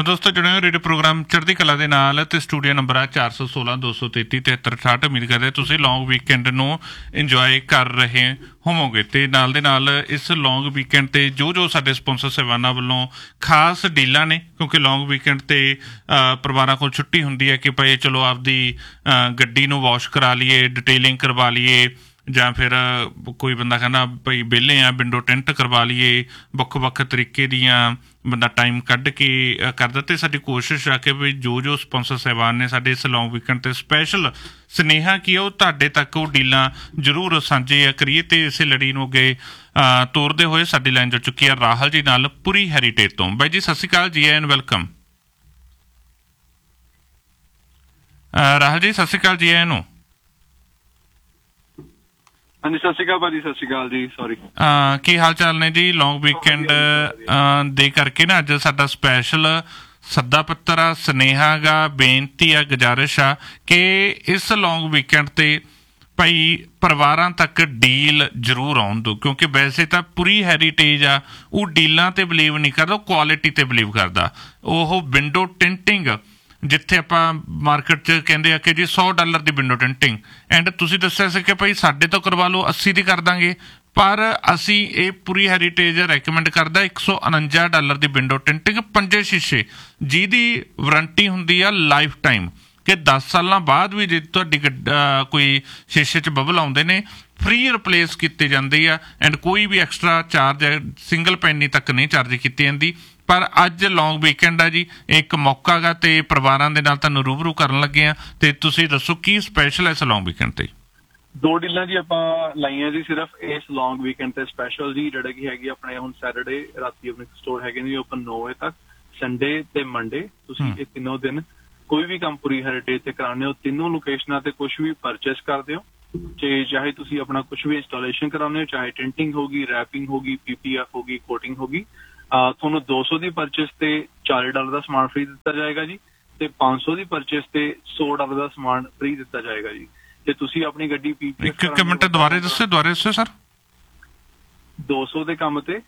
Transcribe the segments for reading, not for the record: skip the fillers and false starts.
ਦੋਸਤੋ जुड़े हो रेडियो प्रोग्राम चढ़ती कला ਦੇ ਨਾਲ ਤੇ ਸਟੂਡੀਓ ਨੰਬਰ ਆ 416 233 7368। ਉਮੀਦ ਕਰਦੇ ਤੁਸੀਂ ਲੌਂਗ ਵੀਕਐਂਡ ਨੂੰ ਇੰਜੋਏ ਕਰ ਰਹੇ ਹੋਵੋਗੇ ਤੇ ਨਾਲ ਦੇ ਨਾਲ ਇਸ ਲੌਂਗ ਵੀਕਐਂਡ ਤੇ ਜੋ ਸਾਡੇ ਸਪਾਂਸਰ ਸੇਵਾਨਾਂ ਵੱਲੋਂ ਖਾਸ ਡੀਲਾਂ ਨੇ ਕਿਉਂਕਿ ਲੌਂਗ ਵੀਕਐਂਡ ਤੇ ਪਰਿਵਾਰਾਂ ਕੋਲ ਛੁੱਟੀ ਹੁੰਦੀ ਹੈ ਕਿ ਭਾਈ ਚਲੋ ਆਪਦੀ ਗੱਡੀ ਨੂੰ ਵਾਸ਼ ਕਰਾ ਲਈਏ, ਡਿਟੇਲਿੰਗ ਕਰਵਾ ਲਈਏ ਜਾਂ ਫਿਰ ਕੋਈ ਬੰਦਾ ਕਹਿੰਦਾ ਭਾਈ ਵਿਹਲੇ ਆ ਵਿੰਡੋ ਟਿੰਟ ਕਰਵਾ ਲਈਏ। ਵੱਖ ਤਰੀਕੇ ਦੀਆਂ ਬੰਦਾ ਟਾਈਮ ਕੱਢ ਕੇ ਕਰਦਾ ਅਤੇ ਸਾਡੀ ਕੋਸ਼ਿਸ਼ ਆ ਕਿ ਵੀ ਜੋ ਸਪਾਂਸਰ ਸਾਹਿਬਾਨ ਨੇ ਸਾਡੇ ਇਸ ਲੌਂਗ ਵੀਕਐਂਡ 'ਤੇ ਸਪੈਸ਼ਲ ਸੁਨੇਹਾ ਕੀ ਉਹ ਤੁਹਾਡੇ ਤੱਕ ਉਹ ਡੀਲਾਂ ਜ਼ਰੂਰ ਸਾਂਝੇ ਕਰੀਏ। ਅਤੇ ਇਸੇ ਲੜੀ ਨੂੰ ਅੱਗੇ ਤੋਰਦੇ ਹੋਏ ਸਾਡੀ ਲਾਈਨ ਜੁੜ ਚੁੱਕੀ ਆ ਰਾਹੁਲ ਜੀ ਨਾਲ ਪੁਰੀ ਹੈਰੀਟੇਜ ਤੋਂ। ਬਾਈ ਜੀ ਸਤਿ ਸ਼੍ਰੀ ਅਕਾਲ ਜੀ ਐਨ ਵੈਲਕਮ। ਰਾਹੁਲ ਜੀ ਸਤਿ ਸ਼੍ਰੀ ਅਕਾਲ ਜੀ ਐਨ ਨੂੰ। ਹਾਂਜੀ ਸਤਿ ਸ਼੍ਰੀ ਅਕਾਲ ਭਾਜੀ। ਸਤਿ ਸ਼੍ਰੀ ਅਕਾਲ ਜੀ। ਸੌਰੀ ਕੀ ਹਾਲ ਚਾਲ ਨੇ ਜੀ? ਲੌਂਗ ਵੀਕਐਂਡ ਦੇ ਕਰਕੇ ਨਾ ਅੱਜ ਸਾਡਾ ਸਪੈਸ਼ਲ ਸੱਦਾ ਪੱਤਰ ਆ, ਸੁਨੇਹਾ ਗਾ, ਬੇਨਤੀ ਆ, ਗੁਜ਼ਾਰਿਸ਼ ਆ ਕਿ ਇਸ ਲੌਂਗ ਵੀਕਐਂਡ 'ਤੇ ਭਾਈ ਪਰਿਵਾਰਾਂ ਤੱਕ ਡੀਲ ਜ਼ਰੂਰ ਆਉਣ ਦਿਓ ਕਿਉਂਕਿ ਵੈਸੇ ਤਾਂ ਪੂਰੀ ਹੈਰੀਟੇਜ ਆ ਉਹ ਡੀਲਾਂ 'ਤੇ ਬਿਲੀਵ ਨਹੀਂ ਕਰਦਾ, ਉਹ ਕੁਆਲਿਟੀ 'ਤੇ ਬਿਲੀਵ ਕਰਦਾ। ਉਹ ਵਿੰਡੋ ਟਿੰਟਿੰਗ ਜਿੱਥੇ ਆਪਾਂ ਮਾਰਕੀਟ 'ਚ ਕਹਿੰਦੇ ਆ ਕਿ ਜੀ $100 ਦੀ ਵਿੰਡੋ ਟਿੰਟਿੰਗ ਐਂਡ ਤੁਸੀਂ ਦੱਸਿਆ ਸੀ ਕਿ ਭਾਈ ਸਾਡੇ ਤੋਂ ਕਰਵਾ ਲਓ 80 ਦੀ ਕਰ ਦਾਂਗੇ, ਪਰ ਅਸੀਂ ਇਹ ਪੂਰੀ ਹੈਰੀਟੇਜ ਰੈਕਮੈਂਡ ਕਰਦਾ $149 ਦੀ ਵਿੰਡੋ ਟਿੰਟਿੰਗ 5 ਸ਼ੀਸ਼ੇ ਜਿਹਦੀ ਵਾਰੰਟੀ ਹੁੰਦੀ ਆ ਲਾਈਫ ਟਾਈਮ ਕਿ 10 ਸਾਲਾਂ ਬਾਅਦ ਵੀ ਜੇ ਤੁਹਾਡੀ ਕੋਈ ਸ਼ੀਸ਼ੇ 'ਚ ਬਬਲ ਆਉਂਦੇ ਨੇ ਫ੍ਰੀ ਰਿਪਲੇਸ ਕੀਤੇ ਜਾਂਦੇ ਆ ਐਂਡ ਕੋਈ ਵੀ ਐਕਸਟਰਾ ਚਾਰਜ ਸਿੰਗਲ ਪੈਨੀ ਤੱਕ ਨਹੀਂ ਚਾਰਜ ਕੀਤੀ ਜਾਂਦੀ। ਪਰ ਅੱਜ ਲੌਂਗ ਵੀਕਐਂਡ ਆ ਜੀ, ਇੱਕ ਮੌਕਾ ਗਾ ਤੇ ਪਰਿਵਾਰਾਂ ਦੇ ਨਾਲ ਤੁਹਾਨੂੰ ਰੂਬਰੂ ਕਰਨ ਲੱਗੇ ਆ ਤੇ ਤੁਸੀਂ ਦੱਸੋ ਕੀ ਸਪੈਸ਼ਲ ਹੈ ਇਸ ਲੌਂਗ ਵੀਕਐਂਡ ਤੇ? 2 ਡੀਲਾਂ ਜੀ ਆਪਾਂ ਲਾਈਆਂ ਜੀ ਸਿਰਫ ਇਸ ਲੌਂਗ ਵੀਕਐਂਡ ਤੇ ਸਪੈਸ਼ਲ ਜੀ, ਜਿਹੜਾ ਕਿ ਹੈਗੀ ਆਪਣੇ ਹੁਣ ਸੈਟਰਡੇ ਰਾਤੀ ਆਪਣੇ ਸਟੋਰ ਹੈਗੇ ਨੇ ਓਪਨ 9 ਵਜੇ ਤੱਕ, ਸੰਡੇ ਤੇ ਮੰਡੇ ਤੁਸੀਂ ਇਹ ਤਿੰਨੋਂ ਦਿਨ ਕੋਈ ਵੀ ਕੰਮ ਪੂਰੀ ਹੈਰੀਟੇਜ ਤੇ ਕਰਾਉਂਦੇ ਹੋ, ਤਿੰਨੋਂ ਲੋਕੇਸ਼ਨਾਂ ਤੇ ਕੁਛ ਵੀ ਪਰਚੇਸ ਕਰਦੇ ਹੋ ਚਾਹੇ ਤੁਸੀਂ ਆਪਣਾ ਕੁਛ ਵੀ ਇੰਸਟਾਲੇਸ਼ਨ ਕਰਾਉਂਦੇ ਹੋ, ਚਾਹੇ ਟਿੰਟਿੰਗ ਹੋਗੀ, ਰੈਪਿੰਗ ਹੋਗੀ, PPF ਹੋਗੀ, ਕੋਟਿੰਗ ਹੋਗੀ, ਤੁਹਾਨੂੰ 200 ਦੀ ਪਰਚੇਸ ਤੇ $40 ਦਾ ਸਮਾਨ ਫ੍ਰੀ ਦਿੱਤਾ ਜਾਏਗਾ ਜੀ ਤੇ 500 ਦੀ ਪਰਚੇਸ ਤੇ $100 ਦਾ ਸਮਾਨ ਫ੍ਰੀ ਦਿੱਤਾ ਜਾਏਗਾ ਜੀ। ਤੇ ਤੁਸੀਂ ਆਪਣੀ ਗੱਡੀ PPF ਇੱਕ ਮਿੰਟ ਦੁਬਾਰੇ ਦੱਸੋ ਸਰ। 200 ਦੇ ਕੰਮ ਤੇ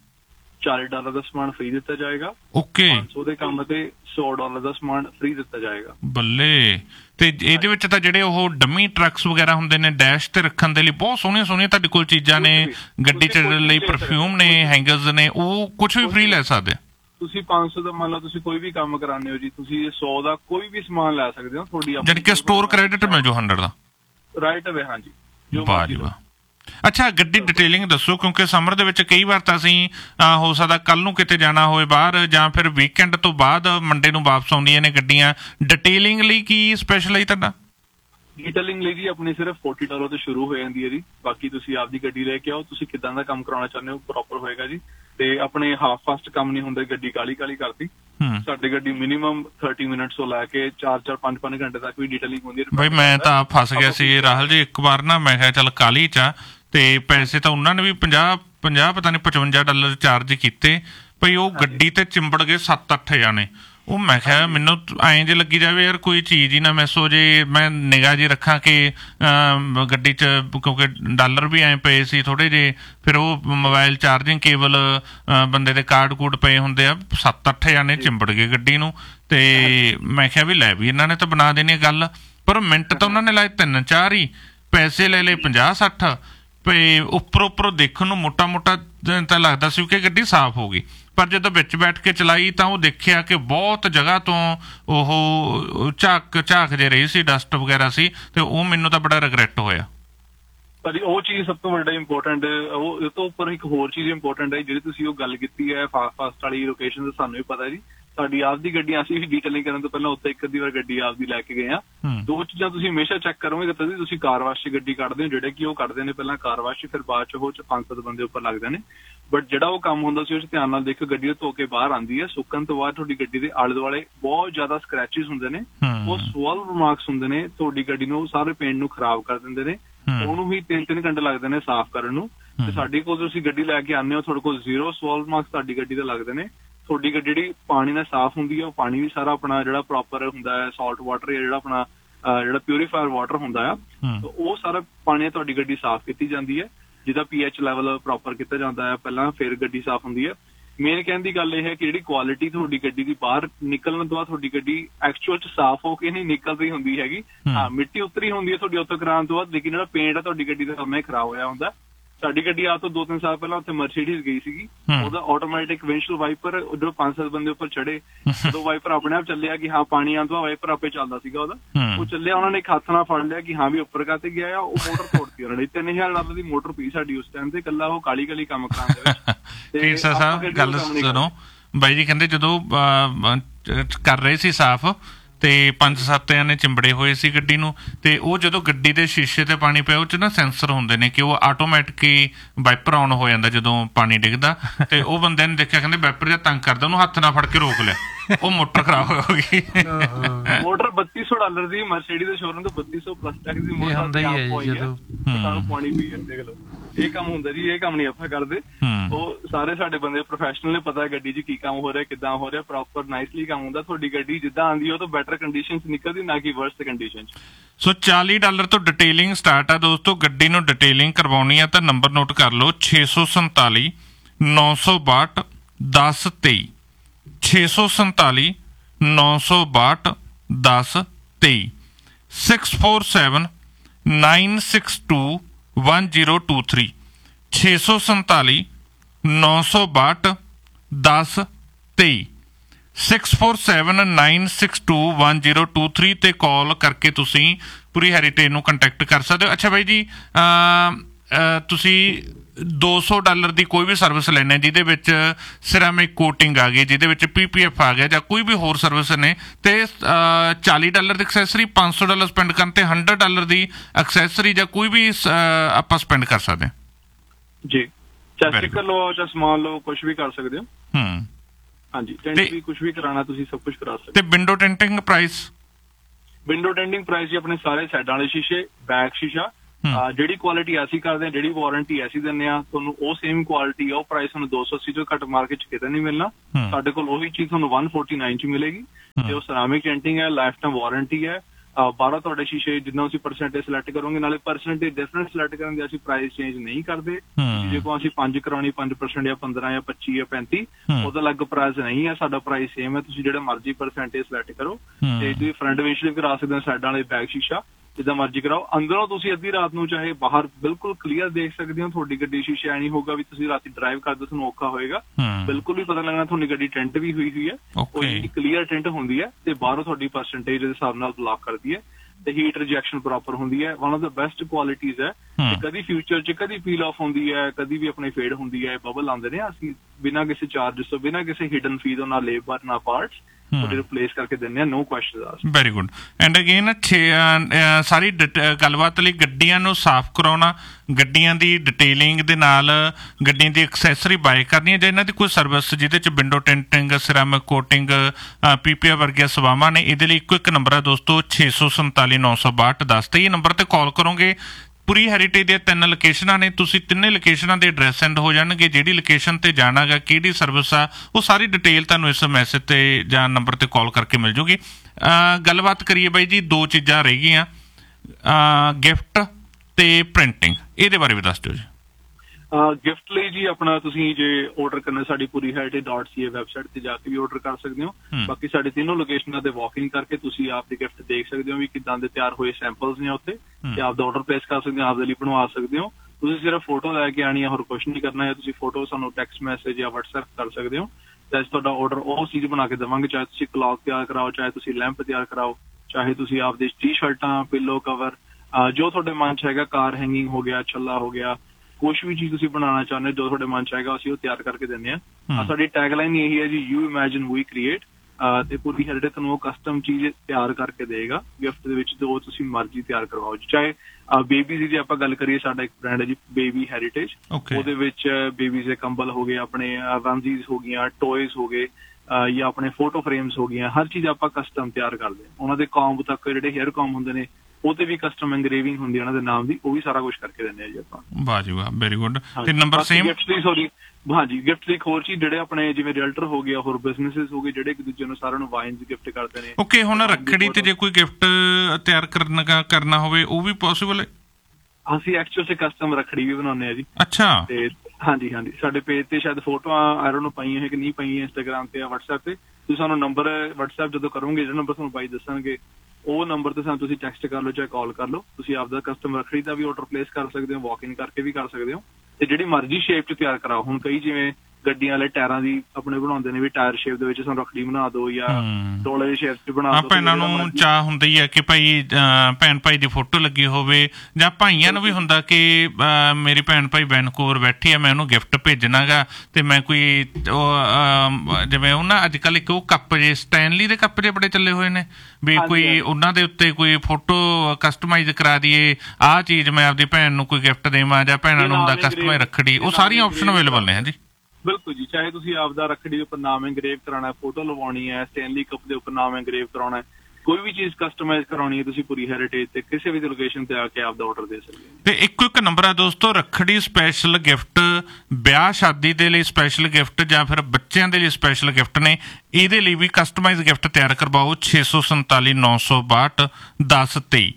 $40 ਦਾ ਸਮਾਨ ਫ੍ਰੀ ਦਿੱਤਾ ਜਾਏਗਾ। ਓਕੇ। 500 ਦੇ ਕੰਮ ਤੇ $100 ਦਾ ਸਮਾਨ ਫ੍ਰੀ ਦਿੱਤਾ ਜਾਏਗਾ। ਬੱਲੇ। ਤੇ ਇਹਦੇ ਵਿੱਚ ਤਾਂ ਜਿਹੜੇ ਉਹ ਡੰਮੀ ਟਰੱਕਸ ਵਗੈਰਾ ਹੁੰਦੇ ਨੇ ਡੈਸ਼ ਤੇ ਰੱਖਣ ਦੇ ਲਈ ਬਹੁਤ ਸੋਹਣੀਆਂ ਤੁਹਾਡੇ ਕੋਲ ਚੀਜ਼ਾਂ ਨੇ, ਗੱਡੀ ਚ ਲਈ ਪਰਫਿਊਮ ਨੇ, ਹੈਂਗਰਸ ਨੇ, ਉਹ ਕੁਛ ਵੀ ਫ੍ਰੀ ਲੈ ਸਕਦੇ। ਤੁਸੀਂ 500 ਦਾ ਮੰਨ ਲਓ ਤੁਸੀਂ ਕੋਈ ਵੀ ਕੰਮ ਕਰਾਉਂਦੇ ਹੋ ਜੀ, ਤੁਸੀਂ 100 ਦਾ ਕੋਈ ਵੀ ਸਮਾਨ ਲੈ ਸਕਦੇ ਹੋ ਤੁਹਾਡੀ ਜਾਣੀ ਕਿ ਸਟੋਰ ਕ੍ਰੈਡਿਟ ਮਿਲ ਜਾਓ 100 ਦਾ ਰਾਈਟ ਅਵੇ। ਹਾਂਜੀ ਵਾਹ ਜੀ ਵਾਹ। ਅੱਛਾ ਗੱਡੀ ਡਿਟੇਲਿੰਗ ਦੱਸੋ ਕਿਉਂਕਿ ਸਮਰ ਦੇ ਵਿੱਚ ਕਈ ਵਾਰ ਤਾਂ ਅਸੀਂ ਹੋ ਸਕਦਾ ਕੱਲ੍ਹ ਨੂੰ ਕਿਤੇ ਜਾਣਾ ਹੋਵੇ ਬਾਹਰ ਜਾਂ ਫਿਰ ਵੀਕਐਂਡ ਤੋਂ ਬਾਅਦ ਮੰਡੇ ਨੂੰ ਵਾਪਸ ਆਉਂਦੀਆਂ ਨੇ ਗੱਡੀਆਂ, ਡਿਟੇਲਿੰਗ ਲਈ ਕੀ ਸਪੈਸ਼ਲ ਹੈ ਤੁਹਾਡਾ? ਡੀਟੇਲਿੰਗ ਲਈ ਜੀ ਆਪਣੀ ਸਿਰਫ $40 ਤੋਂ ਸ਼ੁਰੂ ਹੋ ਜਾਂਦੀ ਹੈ ਜੀ। ਬਾਕੀ ਤੁਸੀਂ ਆਪਦੀ ਗੱਡੀ ਲੈ ਕੇ ਆਓ, ਤੁਸੀਂ ਕਿੱਦਾਂ ਦਾ ਕੰਮ ਕਰਾਉਣਾ ਚਾਹੁੰਦੇ ਹੋ ਪ੍ਰੋਪਰ ਹੋਏਗਾ ਜੀ। ਤੇ ਆਪਣੇ ਹਾਫ ਫਾਸਟ ਕੰਮ ਨਹੀਂ ਹੁੰਦੇ, ਗੱਡੀ ਕਾਹਲੀ ਕਰਦੀ। ਸਾਡੀ ਗੱਡੀ ਮਿਨੀਮਮ 30 ਮਿੰਟਸ ਤੋਂ ਲੈ ਕੇ 4-4 5-5 ਘੰਟੇ ਤੱਕ ਵੀ ਡੀਟੇਲਿੰਗ ਹੁੰਦੀ ਹੈ। ਬਈ ਮੈਂ ਤਾਂ ਫਸ ਗਿਆ ਸੀ ਰਾਹੁਲ ਜੀ ਇੱਕ ਵਾਰ ਨਾ, ਮੈਂ ਕਿਹਾ ਚੱਲ ਕਾਹਲੀ 'ਚ ਆ ਤੇ ਪੈਸੇ ਤਾਂ ਉਹਨਾਂ ਨੇ ਵੀ 50 ਪਤਾ ਨਹੀਂ $55 ਚਾਰਜ ਕੀਤੇ ਭਈ ਉਹ ਗੱਡੀ ਤੇ ਚਿੰਬੜ ਗਏ 7-8 ਜਾਣੇ। ਉਹ ਮੈਂ ਕਿਹਾ ਮੈਨੂੰ ਐਂ ਜੇ ਲੱਗੀ ਜਾਵੇ ਯਾਰ ਕੋਈ ਚੀਜ਼ ਹੀ ਨਾ ਮਿਸ ਹੋ ਜੇ, ਮੈਂ ਨਿਗਾਹ ਜੀ ਰੱਖਾਂ ਕਿ ਗੱਡੀ 'ਚ ਕਿਉਂਕਿ ਡਾਲਰ ਵੀ ਐਂ ਪਏ ਸੀ ਥੋੜ੍ਹੇ ਜਿਹੇ, ਫਿਰ ਉਹ ਮੋਬਾਈਲ ਚਾਰਜਿੰਗ ਕੇਬਲ ਬੰਦੇ ਦੇ ਕਾਰਡ ਕੂਡ ਪਏ ਹੁੰਦੇ ਆ, 7-8 ਜਾਣੇ ਚਿੰਬੜ ਗਏ ਗੱਡੀ ਨੂੰ। ਤੇ ਮੈਂ ਕਿਹਾ ਵੀ ਲੈ ਵੀ ਇਹਨਾਂ ਨੇ ਤਾਂ ਬਣਾ ਦੇਣੀ ਗੱਲ, ਪਰ ਮਿੰਟ ਤਾਂ ਉਹਨਾਂ ਨੇ ਲਾਏ 3-4 ਹੀ, ਪੈਸੇ ਲੈ ਲਏ 50-60 ਉੱਪਰੋਂ ਦੇਖਣ ਨੂੰ ਮੋਟਾ ਤਾਂ ਲੱਗਦਾ ਸੀ ਕਿ ਗੱਡੀ ਸਾਫ਼ ਹੋ ਗਈ, ਪਰ ਜਦੋਂ ਵਿੱਚ ਬੈਠ ਕੇ ਚਲਾਈ ਤਾਂ ਉਹ ਦੇਖਿਆ ਕਿ ਬਹੁਤ ਜਗ੍ਹਾ ਤੋਂ ਉਹ ਝਾਕ ਜੇ ਰਹੀ ਸੀ, ਡਸਟ ਵਗੈਰਾ ਸੀ, ਤੇ ਉਹ ਮੈਨੂੰ ਤਾਂ ਬੜਾ ਰਿਗਰੈਟ ਹੋਇਆ। ਪਰ ਉਹ ਚੀਜ਼ ਸਭ ਤੋਂ ਵੱਡਾ ਇੰਪੋਰਟੈਂਟ, ਉਹ ਇਹ ਤੋਂ ਉੱਪਰ ਇੱਕ ਹੋਰ ਚੀਜ਼ ਇੰਪੋਰਟੈਂਟ ਹੈ ਜਿਹੜੀ ਤੁਸੀਂ ਉਹ ਗੱਲ ਕੀਤੀ ਹੈ ਫਾਸਟ ਵਾਲੀ ਲੋਕੇਸ਼ਨ ਤੇ ਸਾਨੂੰ ਵੀ ਪਤਾ ਜੀ। ਸਾਡੀ ਆਪਦੀ ਗੱਡੀਆਂ ਅਸੀਂ ਵੀ ਡੀਟੇਲਿੰਗ ਕਰਨ ਤੋਂ ਪਹਿਲਾਂ ਉੱਥੇ ਇੱਕ ਅੱਧੀ ਵਾਰ ਗੱਡੀ ਆਪਦੀ ਲੈ ਕੇ ਗਏ ਆ। 2 ਚੀਜ਼ਾਂ ਤੁਸੀਂ ਹਮੇਸ਼ਾ ਚੈੱਕ ਕਰੋਗੇ ਤਦ ਤੁਸੀਂ ਕਾਰ ਵਾਸ਼ 'ਚ ਗੱਡੀ ਕੱਢਦੇ ਹੋ, ਜਿਹੜੇ ਕਿ ਉਹ ਕੱਢਦੇ ਨੇ ਪਹਿਲਾਂ ਕਾਰ ਵਾਸ਼ 'ਚ, ਫਿਰ ਬਾਅਦ 'ਚ ਉਹ 500 ਬੰਦੇ ਉੱਪਰ ਲੱਗਦੇ ਨੇ। ਬਟ ਜਿਹੜਾ ਉਹ ਕੰਮ ਹੁੰਦਾ ਸੀ ਉਸ ਧਿਆਨ ਨਾਲ ਦੇਖੋ, ਗੱਡੀ ਧੋ ਕੇ ਬਾਹਰ ਆਉਂਦੀ ਹੈ, ਸੁੱਕਣ ਤੋਂ ਬਾਅਦ ਤੁਹਾਡੀ ਗੱਡੀ ਦੇ ਆਲੇ ਦੁਆਲੇ ਬਹੁਤ ਜ਼ਿਆਦਾ ਸਕ੍ਰੈਚਿਸ ਹੁੰਦੇ ਨੇ, ਉਹ ਸਵੈਲਡ ਮਾਰਕਸ ਹੁੰਦੇ ਨੇ, ਤੁਹਾਡੀ ਗੱਡੀ ਨੂੰ ਸਾਰੇ ਪੇਂਟ ਨੂੰ ਖਰਾਬ ਕਰ ਦਿੰਦੇ ਨੇ, ਉਹਨੂੰ ਵੀ 3-3 ਘੰਟੇ ਲੱਗਦੇ ਨੇ ਸਾਫ਼ ਕਰਨ ਨੂੰ। ਤੇ ਸਾਡੀ ਕੋਲ ਤੁਸੀਂ ਗੱਡੀ ਲੈ ਕੇ ਆਉਂਦੇ ਹੋ, ਤੁਹਾਡੇ ਕੋਲ 0 ਸਵੈਲਡ ਮਾਰਕਸ ਤੁਹਾਡੀ ਗੱਡੀ ਤੇ ਲੱਗਦੇ ਨੇ। ਤੁਹਾਡੀ ਗੱਡੀ ਜਿਹੜੀ ਪਾਣੀ ਨਾਲ ਸਾਫ਼ ਹੁੰਦੀ ਹੈ, ਉਹ ਪਾਣੀ ਵੀ ਸਾਰਾ ਆਪਣਾ ਜਿਹੜਾ ਪ੍ਰੋਪਰ ਹੁੰਦਾ ਹੈ ਸਾਲਟ ਵਾਟਰ ਜਾਂ ਜਿਹੜਾ ਆਪਣਾ ਜਿਹੜਾ ਪਿਊਰੀਫਾਇਰ ਵਾਟਰ ਹੁੰਦਾ ਆ, ਉਹ ਸਾਰਾ ਪਾਣੀ ਤੁਹਾਡੀ ਗੱਡੀ ਸਾਫ਼ ਕੀਤੀ ਜਾਂਦੀ ਹੈ, ਜਿਹਦਾ pH ਲੈਵਲ ਪ੍ਰੋਪਰ ਕੀਤਾ ਜਾਂਦਾ ਹੈ ਪਹਿਲਾਂ, ਫਿਰ ਗੱਡੀ ਸਾਫ਼ ਹੁੰਦੀ ਹੈ। ਮੇਨ ਕਹਿਣ ਦੀ ਗੱਲ ਇਹ ਹੈ ਕਿ ਜਿਹੜੀ ਕੁਆਲਿਟੀ ਤੁਹਾਡੀ ਗੱਡੀ ਦੀ ਬਾਹਰ ਨਿਕਲਣ ਤੋਂ ਬਾਅਦ ਤੁਹਾਡੀ ਗੱਡੀ ਐਕਚੁਅਲ ਚ ਸਾਫ਼ ਹੋ ਕੇ ਨਹੀਂ ਨਿਕਲ ਰਹੀ ਹੁੰਦੀ ਹੈਗੀ। ਹਾਂ, ਮਿੱਟੀ ਉਤਰੀ ਹੁੰਦੀ ਹੈ ਤੁਹਾਡੀ ਉੱਤੋਂ ਕਰਾਉਣ ਤੋਂ ਬਾਅਦ, ਲੇਕਿਨ ਜਿਹੜਾ ਪੇਂਟ ਹੈ ਤੁਹਾਡੀ ਗੱਡੀ ਦਾ ਸਮਾਂ ਖਰਾਬ ਹੋਇਆ ਹੁੰਦਾ। ਸਾਡੀ ਗੱਡੀ ਆ ਤੋਂ 2-3 ਸਾਲ ਪਹਿਲਾਂ ਉੱਥੇ ਮਰਸੀਡੀਜ਼ ਗਈ ਸੀਗੀ, ਉਹਦਾ ਆਟੋਮੈਟਿਕ ਵਿੰਡਸ਼ੀਲਡ ਵਾਈਪਰ ਜਦੋਂ 5-7 ਬੰਦੇ ਉੱਪਰ ਚੜੇ, ਜਦੋਂ ਵਾਈਪਰ ਆਪਣੇ ਆਪ ਚੱਲਿਆ ਕਿ ਹਾਂ ਪਾਣੀ ਆਉਂਦਾ, ਵਾਈਪਰ ਆਪੇ ਚੱਲਦਾ ਸੀਗਾ ਉਹਦਾ, ਉਹ ਚੱਲਿਆ, ਉਹਨਾਂ ਨੇ ਇੱਕ ਹੱਥ ਨਾਲ ਫੜ ਲਿਆ ਕਿ ਹਾਂ ਵੀ ਉੱਪਰ ਕਾਤੇ ਗਿਆ ਆ, ਉਹ ਮੋਟਰ ਤੋੜਤੀ ਉਹਨਾਂ ਨੇ। $3000 ਦੀ ਮੋਟਰ ਪਈ ਸਾਡੀ ਉਸ ਟਾਈਮ ਤੇ, ਇਕੱਲਾ ਉਹ ਕਾਲੀ ਕਾਲੀ ਕੰਮ ਕਰਾਉਣ ਦੇ ਵਿੱਚ। ਸਾਹਿਬ ਗੱਲ ਸੁਣੋ, ਬਾਈ ਜੀ ਕਹਿੰਦੇ ਜਦੋਂ ਕਰ ਰਹੇ ਸੀ ਸਾਫ਼ ਤੇ 5-7 ਨੇ ਚਿੰਬੜੇ ਹੋਏ ਸੀ ਗੱਡੀ ਨੂੰ, ਤੇ ਉਹ ਜਦੋਂ ਗੱਡੀ ਦੇ ਸ਼ੀਸ਼ੇ ਤੇ ਪਾਣੀ ਪਿਆ, ਉਹ ਚ ਨਾ ਸੈਂਸਰ ਹੁੰਦੇ ਨੇ ਕਿ ਉਹ ਆਟੋਮੈਟਿਕ ਹੀ ਵਾਈਪਰ ਆਨ ਹੋ ਜਾਂਦਾ ਜਦੋਂ ਪਾਣੀ ਡਿੱਗਦਾ, ਤੇ ਉਹ ਬੰਦੇ ਨੇ ਦੇਖਿਆ, ਕਹਿੰਦੇ ਵਾਈਪਰ ਜਿਹਾ ਤੰਗ ਕਰਦਾ, ਉਹਨੂੰ ਹੱਥ ਨਾਲ ਫੜ ਕੇ ਰੋਕ ਲਿਆ, ਉਹ ਮੋਟਰ ਖਰਾਬ ਹੋ ਗਈ। ਮੋਟਰ $3200 ਦੀ ਮਰਸੀਡੀ ਦੇ ਸ਼ੋਰੂਮ ਤੋਂ 3200 ਪਲੱਸ ਟੈਕਸ ਦੀ ਮੋਟਰ ਪਾਣੀ ਪੀ ਜਾਂਦੇ। ਦੇਖ ਲਓ, ਇਹ ਕੰਮ ਹੁੰਦਾ ਜੀ, ਇਹ ਕੰਮ ਨਹੀਂ ਆਪਾਂ ਕਰਦੇ। ਉਹ ਸਾਰੇ ਸਾਡੇ ਬੰਦੇ ਪ੍ਰੋਫੈਸ਼ਨਲ ਨੇ, ਪਤਾ ਗੱਡੀ 'ਚ ਕੀ ਕੰਮ ਹੋ ਰਿਹਾ, ਕਿੱਦਾਂ ਹੋ ਰਿਹਾ, ਪ੍ਰੋਪਰ ਨਾਈਸਲੀ ਕੰਮ ਹੁੰਦਾ। ਤੁਹਾਡੀ ਗੱਡੀ ਜਿੱਦਾਂ ਆਉਂਦੀ ਉਹ ਤੋਂ ਬੈਟਰ ਕੰਡੀਸ਼ਨ 'ਚ ਨਿਕਲਦੀ, ਨਾ ਕਿ ਵਰਸਟ ਕੰਡੀਸ਼ਨ 'ਚ। ਸੋ $40 ਤੋਂ ਡਿਟੇਲਿੰਗ ਸਟਾਰਟ ਆ ਦੋਸਤੋ। ਗੱਡੀ ਨੂੰ ਡਿਟੇਲਿੰਗ ਕਰਵਾਉਣੀ ਆ ਤਾਂ ਨੰਬਰ ਨੋਟ ਕਰ ਲਓ, 647 962 1023 647 962 1023 647 962 1023 647 962 1023 647 962 1023 ਤੇ ਕਾਲ ਕਰਕੇ ਤੁਸੀਂ ਪੂਰੀ ਹੈਰੀਟੇਜ ਨੂੰ ਕੰਟੈਕਟ ਕਰ ਸਕਦੇ ਹੋ। ਅੱਛਾ ਬਾਈ ਜੀ, ਤੁਸੀਂ $200 ਦੀ ਕੋਈ ਵੀ ਸਰਵਿਸ ਲੈਣੇ ਜਿਹਦੇ ਵਿੱਚ ਸਿਰਾਮਿਕ ਕੋਟਿੰਗ ਆ ਗਈ, ਜਿਹਦੇ ਵਿੱਚ PPF ਆ ਗਿਆ, ਜਾਂ ਕੋਈ ਵੀ ਹੋਰ ਸਰਵਿਸ ਨੇ, ਤੇ $40 ਦੀ ਐਕਸੈਸਰੀ, $500 ਸਪੈਂਡ ਕਰਨ ਤੇ $100 ਦੀ ਐਕਸੈਸਰੀ ਜਾਂ ਕੋਈ ਵੀ ਆਪਾਂ ਸਪੈਂਡ ਕਰ ਸਕਦੇ ਹਾਂ ਜੀ। ਚਾਹੇ ਸਟicker ਲਓ, ਚਾਹੇ ਸਮਾਨ ਲਓ, ਕੁਝ ਵੀ ਕਰ ਸਕਦੇ ਹੋ। ਹਾਂਜੀ, ਟੈਂਟ ਵੀ ਕੁਝ ਵੀ ਕਰਾਉਣਾ ਤੁਸੀਂ ਸਭ ਕੁਝ ਕਰਾ ਸਕਦੇ। ਤੇ ਵਿੰਡੋ ਟਿੰਟਿੰਗ ਪ੍ਰਾਈਸ? ਵਿੰਡੋ ਟਿੰਟਿੰਗ ਪ੍ਰਾਈਸ ਜੀ ਆਪਣੇ ਸਾਰੇ ਸਾਈਡਾਂ ਵਾਲੇ ਸ਼ੀਸ਼ੇ, ਬੈਕ ਸ਼ੀਸ਼ਾ, ਜਿਹੜੀ ਕੁਆਲਿਟੀ ਅਸੀਂ ਕਰਦੇ ਹਾਂ, ਜਿਹੜੀ ਵਾਰੰਟੀ ਅਸੀਂ ਦਿੰਦੇ ਹਾਂ, ਤੁਹਾਨੂੰ ਉਹ ਸੇਮ ਕੁਆਲਿਟੀ, ਉਹ ਪ੍ਰਾਈਸ ਤੁਹਾਨੂੰ 280 ਤੋਂ ਘੱਟ ਮਾਰਕੀਟ 'ਚ ਕਿਤੇ ਨਹੀਂ ਮਿਲਣਾ। ਸਾਡੇ ਕੋਲ ਉਹੀ ਚੀਜ਼ ਤੁਹਾਨੂੰ 149 'ਚ ਮਿਲੇਗੀ। ਤੇ ਉਹ ਸੈਰਾਮਿਕ ਟੈਂਟਿੰਗ ਹੈ, ਲਾਈਫ ਟਾਈਮ ਵਾਰੰਟੀ ਹੈ। 12 ਤੁਹਾਡੇ ਸ਼ੀਸ਼ੇ ਜਿੰਨਾ ਤੁਸੀਂ ਪਰਸੈਂਟੇਜ ਸਿਲੈਕਟ ਕਰੋਗੇ, ਨਾਲੇ ਪਰਸੈਂਟੇਜ ਡਿਫਰੈਂਟ ਸਿਲੈਕਟ ਕਰਨ ਦੇ ਅਸੀਂ ਪ੍ਰਾਈਸ ਚੇਂਜ ਨਹੀਂ ਕਰਦੇ। ਜੇ ਕੋਈ ਅਸੀਂ 5 ਕਰਾਉਣੀ, 5% ਜਾਂ 15 ਜਾਂ 25 ਜਾਂ 35, ਉਹਦਾ ਅਲੱਗ ਪ੍ਰਾਈਸ ਨਹੀਂ ਹੈ, ਸਾਡਾ ਪ੍ਰਾਈਸ ਸੇਮ ਹੈ। ਤੁਸੀਂ ਜਿਹੜਾ ਮਰਜ਼ੀ ਪਰਸੈਂਟੇਜ ਸਿਲੈਕਟ ਕਰੋ, ਤੇ ਤੁਸੀਂ ਫਰੰਟ ਵਿੰਡਸ਼ੀਲਡ ਕਰਾ ਸਕਦੇ ਹੋ, ਸਾਈਡਾਂ ਵਾਲੇ ਬੈਕ ਸ਼ੀਸ਼ਾ, ਜਿੱਦਾਂ ਮਰਜ਼ੀ ਕਰਾਓ। ਅੰਦਰੋਂ ਤੁਸੀਂ ਅੱਧੀ ਰਾਤ ਨੂੰ ਚਾਹੇ ਬਾਹਰ ਬਿਲਕੁਲ ਕਲੀਅਰ ਦੇਖ ਸਕਦੇ ਹੋ। ਤੁਹਾਡੀ ਗੱਡੀ ਸ਼ੀਸ਼ੇ ਐ ਨਹੀਂ ਹੋਊਗਾ ਵੀ ਤੁਸੀਂ ਰਾਤੀ ਡਰਾਈਵ ਕਰਦੇ ਤੁਹਾਨੂੰ ਔਖਾ ਹੋਏਗਾ, ਬਿਲਕੁਲ ਵੀ ਪਤਾ ਲੱਗਣਾ ਤੁਹਾਡੀ ਗੱਡੀ ਟੈਂਟ ਵੀ ਹੋਈ ਹੈ, ਉਹ ਜਿਹੜੀ ਕਲੀਅਰ ਟੈਂਟ ਹੁੰਦੀ ਹੈ, ਤੇ ਬਾਹਰੋਂ ਤੁਹਾਡੀ ਪਰਸੈਂਟੇਜ ਦੇ ਹਿਸਾਬ ਨਾਲ ਬਲੌਕ ਕਰਦੀ ਹੈ, ਤੇ ਹੀਟ ਰਿਜੈਕਸ਼ਨ ਪ੍ਰੋਪਰ ਹੁੰਦੀ ਹੈ। One of the best qualities ਹੈ। ਕਦੀ ਫਿਊਚਰ 'ਚ ਕਦੀ ਪੀਲ ਆਫ ਹੁੰਦੀ ਹੈ, ਕਦੀ ਵੀ ਆਪਣੇ ਫੇਡ ਹੁੰਦੀ ਹੈ, ਬਬਲ ਆਉਂਦੇ ਨੇ, ਅਸੀਂ ਬਿਨਾਂ ਕਿਸੇ ਚਾਰਜਸ ਤੋਂ, ਬਿਨਾਂ ਕਿਸੇ ਹਿਡਨ ਫੀ ਤੋਂ, ਨਾ ਲੇਬਰ ਨਾ ਪਾਰਟਸ, ਰਿਪਲੇਸ ਕਰਕੇ ਦਿੰਦੇ ਆ, ਨੋ questions asked. Very good. And again ਸਾਰੀ ਗੱਲਬਾਤ ਲਈ ਗੱਡੀਆਂ ਨੂੰ ਸਾਫ਼ ਕਰਾਉਣਾ, ਗੱਡੀਆਂ ਦੀ ਡਿਟੇਲਿੰਗ ਦੇ ਨਾਲ ਗੱਡੀਆਂ ਦੀ ਐਕਸੈਸਰੀ ਬਾਏ ਕਰਨੀ ਹੈ, ਜਾਂ ਇਹਨਾਂ ਦੀ ਕੋਈ ਸਰਵਿਸ ਜਿਹਦੇ 'ਚ ਵਿੰਡੋ ਟਿੰਟਿੰਗ, ਸਿਰਾਮਿਕ ਕੋਟਿੰਗ, PPF ਵਰਗੀਆਂ ਸੇਵਾਵਾਂ ਨੇ, ਇਹਦੇ ਲਈ ਇੱਕੋ ਇੱਕ ਨੰਬਰ ਹੈ ਦੋਸਤੋ, 647 962 1023। ਇਹ ਨੰਬਰ ਤੇ ਕਾਲ ਕਰੋਗੇ। ਪੂਰੀ ਹੈਰੀਟੇਜ ਦੀਆਂ 3 ਲੋਕੇਸ਼ਨਾਂ ਨੇ, ਤੁਸੀਂ ਤਿੰਨੇ ਲੋਕੇਸ਼ਨਾਂ ਦੇ ਐਡਰੈਸ ਸੈਂਡ ਹੋ ਜਾਣਗੇ। ਜਿਹੜੀ ਲੋਕੇਸ਼ਨ ਤੇ ਜਾਣਾ ਗਾ, ਕਿਹੜੀ ਸਰਵਿਸ ਆ, ਉਹ ਸਾਰੀ ਡਿਟੇਲ ਤੁਹਾਨੂੰ ਇਸ ਮੈਸੇਜ ਤੇ ਜਾਂ ਨੰਬਰ ਤੇ ਕਾਲ ਕਰਕੇ ਮਿਲ ਜੂਗੀ। ਗੱਲਬਾਤ ਕਰੀਏ ਬਾਈ ਜੀ, 2 ਚੀਜ਼ਾਂ ਰਹਿ ਗਈਆਂ, ਗਿਫਟ ਤੇ ਪ੍ਰਿੰਟਿੰਗ, ਇਹਦੇ ਬਾਰੇ ਵੀ ਦੱਸ ਦਿਓ ਜੀ। ਗਿਫਟ ਲਈ ਜੀ ਆਪਣਾ ਤੁਸੀਂ ਜੇ ਆਰਡਰ ਕਰਨਾ, ਸਾਡੀ ਪੂਰੀ heritage.ca ਵੈਬਸਾਈਟ ਤੇ ਜਾ ਕੇ ਵੀ ਆਰਡਰ ਕਰ ਸਕਦੇ ਹੋ। ਬਾਕੀ ਸਾਡੇ ਤਿੰਨੋਂ ਲੋਕੇਸ਼ਨਾਂ ਤੇ ਵਾਕਿੰਗ ਕਰਕੇ ਤੁਸੀਂ ਆਪਦੇ ਗਿਫਟ ਦੇਖ ਸਕਦੇ ਹੋ ਵੀ ਕਿੱਦਾਂ ਦੇ ਤਿਆਰ ਹੋਏ ਸੈਂਪਲਸ ਨੇ ਉੱਥੇ, ਤੇ ਆਪਦਾ ਆਰਡਰ ਪਲੇਸ ਕਰ ਸਕਦੇ ਹੋ, ਆਪਦੇ ਲਈ ਬਣਵਾ ਸਕਦੇ ਹੋ। ਤੁਸੀਂ ਸਿਰਫ ਫੋਟੋ ਲੈ ਕੇ ਆਣੀ ਹੈ, ਹੋਰ ਕੁਝ ਨਹੀਂ ਕਰਨਾ ਹੈ। ਤੁਸੀਂ ਫੋਟੋ ਸਾਨੂੰ ਟੈਕਸਟ ਮੈਸੇਜ ਜਾਂ WhatsApp ਕਰ ਸਕਦੇ ਹੋ, ਤੇ ਤੁਹਾਡਾ ਆਰਡਰ ਉਹ ਚੀਜ਼ ਬਣਾ ਕੇ ਦੇਵਾਂਗੇ। ਚਾਹੇ ਤੁਸੀਂ ਕਲੌਕ ਤਿਆਰ ਕਰਾਓ, ਚਾਹੇ ਤੁਸੀਂ ਲੈਂਪ ਤਿਆਰ ਕਰਾਓ, ਚਾਹੇ ਤੁਸੀਂ ਆਪਦੇ ਟੀ-ਸ਼ਰਟਾਂ, ਪਿੱਲੋ ਕਵਰ, ਜੋ ਤੁਹਾਡੇ ਮਨ 'ਚ ਹੈਗਾ, ਕਾਰ ਹੈਂਗਿੰਗ ਹੋ ਗਿਆ, ਛੱਲਾ ਹੋ ਗਿਆ, ਕੁਛ ਵੀ ਚੀਜ਼ ਤੁਸੀਂ ਬਣਾਉਣਾ ਚਾਹੁੰਦੇ, ਜੋ ਤੁਹਾਡੇ ਮਨ 'ਚ ਆਏਗਾ, ਅਸੀਂ ਉਹ ਤਿਆਰ ਕਰਕੇ ਦਿੰਦੇ ਹਾਂ। ਸਾਡੀ ਟੈਗਲਾਈਨ ਇਹੀ ਹੈ ਜੀ, ਯੂ ਇਮੈਜਿਨ ਵੀ ਕ੍ਰੀਏਟ। ਤੇ ਪੂਰੀ ਹੈਰੀਟੇਜ ਤੁਹਾਨੂੰ ਉਹ ਕਸਟਮ ਚੀਜ਼ ਤਿਆਰ ਕਰਕੇ ਦੇਗਾ ਗਿਫਟ ਦੇ ਵਿੱਚ, ਤੇ ਉਹ ਤੁਸੀਂ ਮਰਜ਼ੀ ਤਿਆਰ ਕਰਵਾਓ। ਚਾਹੇ ਬੇਬੀਜ਼ ਦੀ ਆਪਾਂ ਗੱਲ ਕਰੀਏ, ਸਾਡਾ ਇੱਕ ਬ੍ਰਾਂਡ ਹੈ ਜੀ ਬੇਬੀ ਹੈਰੀਟੇਜ, ਉਹਦੇ ਵਿੱਚ ਬੇਬੀਜ਼ ਦੇ ਕੰਬਲ ਹੋ ਗਏ, ਆਪਣੇ ਵੰਜੀਜ਼ ਹੋ ਗਈਆਂ, ਟੋਇਜ਼ ਹੋ ਗਏ, ਜਾਂ ਆਪਣੇ ਫੋਟੋ ਫਰੇਮਸ ਹੋ ਗਈਆਂ, ਹਰ ਚੀਜ਼ ਆਪਾਂ ਕਸਟਮ ਤਿਆਰ ਕਰਦੇ ਹਾਂ। ਉਹਨਾਂ ਦੇ ਕੌਂਬ ਤੱਕ, ਜਿਹੜੇ ਹੇਅਰ ਕੌਂਬ ਹੁੰਦੇ ਨੇ, ਉਹਤੇ ਵੀ ਕਸਟਮ ਐਂਗਰੇਵਿੰਗ ਹੁੰਦੀ ਹੈ ਉਹਨਾਂ ਦੇ ਨਾਮ ਦੀ, ਉਹ ਵੀ ਸਾਰਾ ਕੁਝ ਕਰਕੇ ਦਿੰਦੇ ਆ ਜੀ ਆਪਾਂ। ਵਾਹ ਜੀ ਵਾਹ, ਵੈਰੀ ਗੁੱਡ। ਤੇ ਨੰਬਰ ਸੇਮ ਗਿਫਟ ਦੀ, ਸੌਰੀ ਹਾਂਜੀ, ਗਿਫਟ ਦੀ ਇੱਕ ਹੋਰ ਚੀਜ਼, ਜਿਹੜੇ ਆਪਣੇ ਜਿਵੇਂ ਰੀਅਲਟਰ ਹੋ ਗਿਆ, ਹੋਰ ਬਿਜ਼ਨੈਸਿਸ ਹੋ ਗਏ, ਜਿਹੜੇ ਇੱਕ ਦੂਜੇ ਨੂੰ ਸਾਰਿਆਂ ਨੂੰ ਵਾਈਨਸ ਗਿਫਟ ਕਰਦੇ ਨੇ। ਓਕੇ, ਹੁਣ ਰੱਖੜੀ ਤੇ ਜੇ ਕੋਈ ਗਿਫਟ ਤਿਆਰ ਕਰਨਾ ਹੋਵੇ, ਉਹ ਵੀ ਪੋਸੀਬਲ ਹੈ? ਅਸੀਂ ਐਕਚੁਅਲ 'ਚ ਕਸਟਮ ਰੱਖੜੀ ਵੀ ਬਣਾਉਂਦੇ ਆ ਜੀ। ਅੱਛਾ। ਤੇ ਹਾਂਜੀ ਹਾਂਜੀ, ਸਾਡੇ ਪੇਜ ਤੇ ਸ਼ਾਇਦ ਫੋਟੋਆਂ ਆਈ ਡੋਨਟ ਨੋ ਪਾਈਆਂ ਹੈ ਕਿ ਨਹੀਂ ਪਾਈਆਂ, ਇੰਸਟਾਗ੍ਰਾਮ ਤੇ ਜਾਂ WhatsApp ਤੇ। ਤੁਸੀਂ ਸਾਨੂੰ ਨੰਬਰ WhatsApp ਜਦੋਂ ਕਰੋਗੇ, ਜਿਹੜਾ ਨੰਬਰ ਤੁਹਾਨੂੰ ਬਾਈ ਦੱਸਣਗੇ, ਉਹ ਨੰਬਰ ਤੇ ਸਾਨੂੰ ਤੁਸੀਂ ਟੈਕਸਟ ਕਰ ਲਓ ਚਾਹੇ ਕਾਲ ਕਰ ਲਓ। ਤੁਸੀਂ ਆਪਦਾ ਕਸਟਮਰ ਰੱਖੜੀ ਦਾ ਵੀ ਆਰਡਰ ਪਲੇਸ ਕਰ ਸਕਦੇ ਹੋ, ਵਾਕ ਇਨ ਕਰਕੇ ਵੀ ਕਰ ਸਕਦੇ ਹੋ, ਤੇ ਜਿਹੜੀ ਮਰਜ਼ੀ ਸ਼ੇਪ 'ਚ ਤਿਆਰ ਕਰਾਓ। ਹੁਣ ਕਈ ਜਿਵੇਂ ਗੱਡੀਆਂ ਵਾਲੇ ਟਾਇਰਾਂ ਦੀ ਆਪਣੇ ਬਣਾਉਂਦੇ ਨੇ ਵੀ ਟਾਇਰ ਸ਼ੇਪ ਦੇ ਵਿੱਚ ਸਾਨੂੰ ਰੱਖੜੀ ਬਣਾ ਦਿਓ ਜਾਂ ਡੋਲੇ ਦੀ ਸ਼ੇਪ 'ਚ ਬਣਾ ਦਿਓ। ਭੈਣਾਂ ਨੂੰ ਚਾਹ ਹੁੰਦੀ ਹੈ ਕਿ ਭਾਈ ਭੈਣ ਭਾਈ ਦੀ ਫੋਟੋ ਲੱਗੀ ਹੋਵੇ, ਜਾਂ ਭਾਈਆਂ ਨੂੰ ਵੀ ਹੁੰਦਾ ਕਿ ਮੇਰੀ ਭੈਣ ਭਾਈ ਵੈਨਕੂਵਰ ਬੈਠੀ ਆ, ਮੈਂ ਉਹਨੂੰ ਗਿਫਟ ਭੇਜਣਾ ਗਾ, ਤੇ ਮੈਂ ਕੋਈ ਜਿਵੇਂ ਉਹ ਨਾ ਅੱਜ ਕੱਲ੍ਹ ਇੱਕ ਉਹ ਕੱਪ ਜੇ ਸਟੈਨਲੀ ਦੇ ਕੱਪ ਜੇ ਬੜੇ ਚੱਲੇ ਹੋਏ ਨੇ ਵੀ ਕੋਈ ਉਹਨਾਂ ਦੇ ਉੱਤੇ ਕੋਈ ਫੋਟੋ ਕਸਟਮਾਈਜ਼ ਕਰਾ ਦਈਏ, ਆਹ ਚੀਜ਼ ਮੈਂ ਆਪਦੀ ਭੈਣ ਨੂੰ ਕੋਈ ਗਿਫਟ ਦੇਵਾਂ, ਜਾਂ ਭੈਣਾਂ ਨੂੰ ਹੁੰਦਾ ਕਸਟਮਾਈਜ਼ ਰੱਖੜੀ, ਉਹ ਸਾਰੀਆਂ ਆਪਸ਼ਨ ਅਵੇਲੇਬਲ ਨੇ। ਹਾਂਜੀ ਬਿਲਕੁਲ ਜੀ, ਚਾਹੇ ਤੁਸੀਂ ਆਪਦਾ ਰੱਖੜੀ ਦੇ ਉੱਪਰ ਨਾਮ ਇੰਗਰੇਵ ਕਰਾਉਣਾ, ਫੋਟੋ ਲਵਾਉਣੀ ਹੈ, ਸਟੈਨਲੀ ਕੱਪ ਦੇ ਉੱਪਰ ਨਾਮ ਇੰਗਰੇਵ ਕਰਾਉਣਾ, ਕੋਈ ਵੀ ਚੀਜ਼ ਕਸਟਮਾਈਜ਼ ਕਰਾਉਣੀ ਹੈ, ਤੁਸੀਂ ਪੂਰੀ ਹੈਰੀਟੇਜ ਤੇ ਕਿਸੇ ਵੀ ਲੋਕੇਸ਼ਨ ਤੇ ਆ ਕੇ ਆਪਦਾ ਆਰਡਰ ਦੇ ਸਕਦੇ ਹੋ। ਤੇ ਇੱਕੋ ਇੱਕ ਨੰਬਰ ਆ ਦੋਸਤੋ, ਰੱਖੜੀ ਸਪੈਸ਼ਲ ਗਿਫਟ, ਵਿਆਹ ਸ਼ਾਦੀ ਦੇ ਲਈ ਸਪੈਸ਼ਲ ਗਿਫਟ, ਜਾਂ ਫਿਰ ਬੱਚਿਆਂ ਦੇ ਲਈ ਸਪੈਸ਼ਲ ਗਿਫਟ ਨੇ। ਇਹਦੇ ਲਈ ਵੀ ਕਸਟਮਾਈਜ਼ ਗਿਫਟ ਤਿਆਰ ਕਰਵਾਓ। 647 962 1023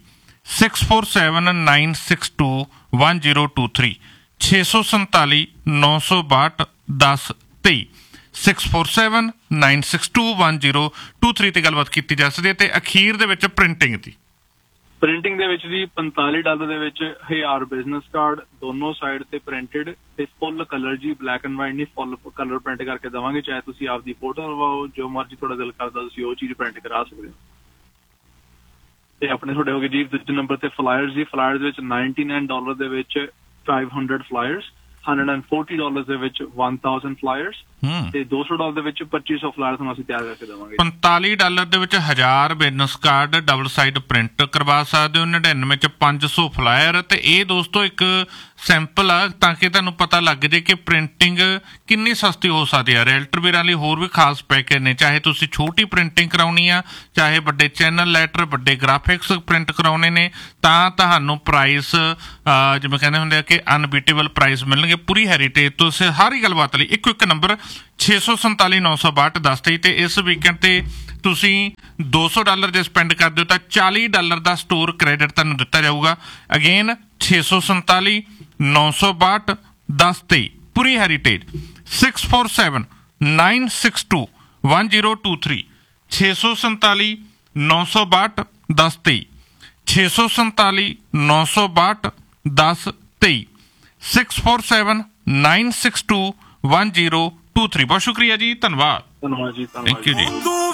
647 962 1023 647 962 1023 647 962 1023 ਤੇ ਗੱਲਬਾਤ ਕੀਤੀ ਜਾ ਸਕਦੀ ਹੈ। ਤੇ ਅਖੀਰ ਦੇ ਵਿੱਚ ਪ੍ਰਿੰਟਿੰਗ ਦੀ ਦੇ ਵਿੱਚ ਜੀ $45 ਦੇ ਵਿੱਚ 1000 ਬਿਜ਼ਨਸ ਕਾਰਡ ਦੋਨੋਂ ਸਾਈਡ ਤੇ ਪ੍ਰਿੰਟਡ ਤੇ ਫੁੱਲ ਕਲਰ ਜੀ, ਬਲੈਕ ਐਂਡ ਵਾਈਟ ਨਹੀਂ, ਫੁੱਲ ਕਲਰ ਪ੍ਰਿੰਟ ਕਰਕੇ ਦੇਵਾਂਗੇ। ਚਾਹੇ ਤੁਸੀਂ ਆਪਦੀ ਫੋਟੋ ਲਵਾਓ, ਜੋ ਮਰਜ਼ੀ ਤੁਹਾਡਾ ਦਿਲ ਕਰਦਾ ਤੁਸੀਂ ਉਹ ਚੀਜ਼ ਪ੍ਰਿੰਟ ਕਰਾ ਸਕਦੇ ਹੋ। ਤੇ ਆਪਣੇ ਤੁਹਾਡੇ ਹੋ ਗਏ ਜੀ ਦੂਜੇ ਨੰਬਰ ਤੇ ਫਲਾਇਰਸ ਜੀ। ਫਲਾਇਰਸ ਦੇ ਵਿੱਚ $99 ਦੇ ਵਿੱਚ 500 ਫਲਾਇਰਸ, $140 ਦੇ ਵਿੱਚ 1000 ਫਲਾਇਰਸ, ਤੇ $200 ਦੇ ਵਿੱਚ 2500 ਫਲਾਇਰਸ ਨੂੰ ਅਸੀਂ ਤਿਆਰ ਕਰਕੇ ਦੇਵਾਂਗੇ। $45 ਦੇ ਵਿੱਚ 1000 business card double side print ਕਰਵਾ ਸਕਦੇ ਹੋ। 99 ਚ 500 ਫਲਾਇਰ। ਤੇ ਇਹ ਦੋਸਤੋ ਇੱਕ ਸੈਂਪਲ ਆ ਤਾਂ ਕਿ ਤੁਹਾਨੂੰ ਪਤਾ ਲੱਗ ਜੇ ਕਿ ਪ੍ਰਿੰਟਿੰਗ ਕਿੰਨੀ ਸਸਤੀ ਹੋ ਸਕਦੀ ਹੈ। ਰੀਅਲਟਰ ਵੀਰਾਂ ਲਈ ਹੋਰ ਵੀ ਖਾਸ ਪੈਕੇਜ ਨੇ, ਚਾਹੇ ਤੁਸੀਂ ਛੋਟੀ ਪ੍ਰਿੰਟਿੰਗ ਕਰਾਉਣੀ ਆ, ਚਾਹੇ ਵੱਡੇ ਚੈਨਲ ਲੈਟਰ, ਵੱਡੇ ਗ੍ਰਾਫਿਕਸ ਪ੍ਰਿੰਟ ਕਰਾਉਣੇ ਨੇ, ਤਾਂ ਤੁਹਾਨੂੰ ਪ੍ਰਾਈਸ ਜਿਵੇਂ ਕਹਿੰਦੇ ਹੁੰਦੇ ਆ ਕਿ ਅਨਬੀਟੇਬਲ ਪ੍ਰਾਈਸ ਮਿਲਣਗੇ ਪੂਰੀ ਹੈਰੀਟੇਜ ਤੋਂ। ਸਾਰੀ ਗੱਲਬਾਤ ਲਈ ਇੱਕੋ ਇੱਕ ਨੰਬਰ 647 962 1023। ਤੇ ਇਸ ਵੀਕਐਂਡ ਤੇ ਤੁਸੀਂ $200 ਜੇ ਸਪੈਂਡ ਕਰਦੇ ਹੋ ਤਾਂ $40 ਦਾ ਸਟੋਰ ਕ੍ਰੈਡਿਟ ਤੁਹਾਨੂੰ ਦਿੱਤਾ ਜਾਊਗਾ। ਅਗੇਨ 647 962 1023 ਪੂਰੀ ਹੈਰੀਟੇਜ। 647 962 1023 647 962 1023 647 962 1023 647 962 1023। ਬਹੁਤ ਸ਼ੁਕਰੀਆ ਜੀ, ਧੰਨਵਾਦ। ਧੰਨਵਾਦ ਜੀ, ਥੈਂਕ ਯੂ ਜੀ।